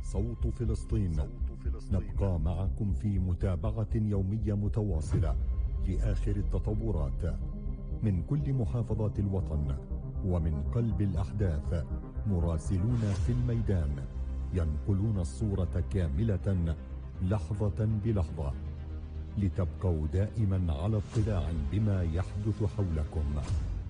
صوت فلسطين. نبقى معكم في متابعة يومية متواصلة لآخر التطورات من كل محافظات الوطن ومن قلب الأحداث. مراسلون في الميدان ينقلون الصورة كاملة لحظة بلحظة، لتبقوا دائما على اطلاع بما يحدث حولكم.